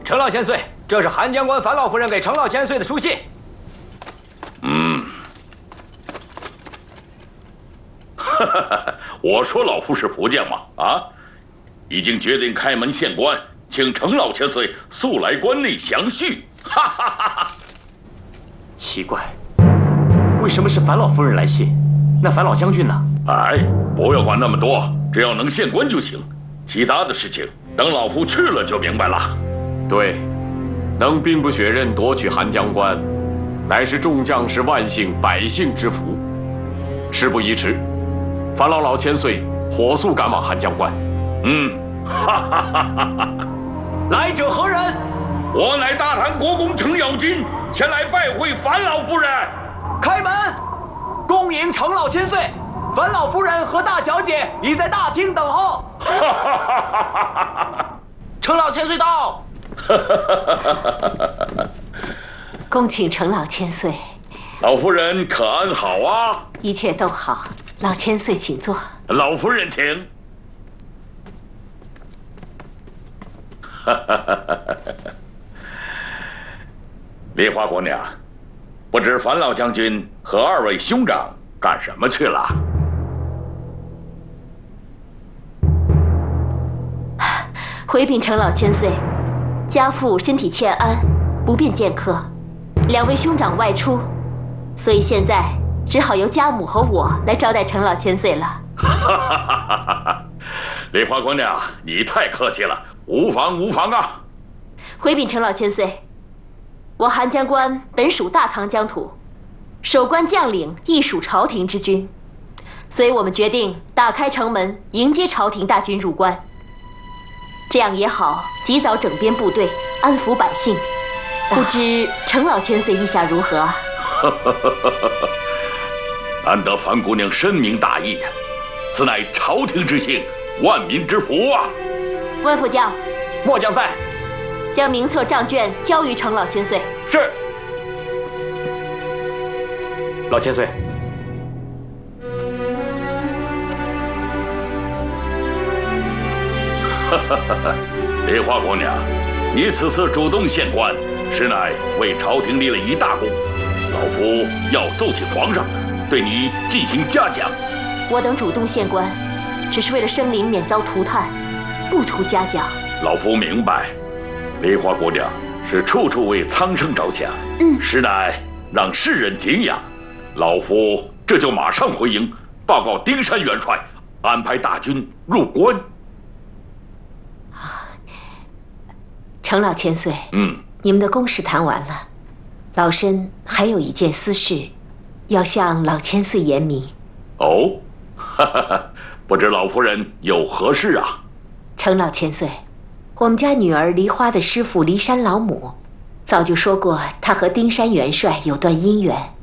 程老千岁，这是韩将官樊老夫人给程老千岁的书信。 我说老夫是福将嘛，已经决定开门献官，请程老千岁速来关内详叙。 奇怪，为什么是樊老夫人来信？那樊老将军呢？ 不要管那么多，只要能献官就行，其他的事情等老夫去了就明白了。 对，能兵不血刃夺取韩将官，乃是众将士万幸百姓之福。事不宜迟，樊老千岁火速赶往韩将关。 来者何人？ 我乃大唐国公程咬金，前来拜会樊老夫人。 开门，恭迎程老千岁。樊老夫人和大小姐已在大厅等候。程老千岁到。 恭请程老千岁。 老夫人可安好啊？ 一切都好，老千岁请坐。 老夫人请。梨花姑娘，不知樊老将军和二位兄长干什么去了？ 回禀程老千岁，家父身体欠安，不便见客，两位兄长外出，所以现在只好由家母和我来招待程老千岁了。 梨花姑娘，你太客气了，无妨无妨啊。 回禀程老千岁，我韩将官本属大唐疆土，守关将领亦属朝廷之军，所以我们决定打开城门迎接朝廷大军入关，这样也好及早整编部队，安抚百姓。不知程老千岁意下如何？ 难得樊姑娘深明大义，此乃朝廷之幸，万民之福啊！ 温副将， 末将在。 将名册账卷交于程老千岁。 是。老千岁。 梨花姑娘，你此次主动献官，实乃为朝廷立了一大功。老夫要奏请皇上，对你进行嘉奖。 我等主动献官，只是为了生灵免遭涂炭，不图嘉奖。 老夫明白，梨花姑娘是处处为苍生着想，实乃让世人敬仰。老夫这就马上回营，报告丁山元帅，安排大军入关。 程老千岁，你们的公事谈完了，老身还有一件私事，要向老千岁言明。 哦，不知老夫人有何事啊？ 程老千岁，我们家女儿梨花的师父梨山老母，早就说过她和丁山元帅有段姻缘，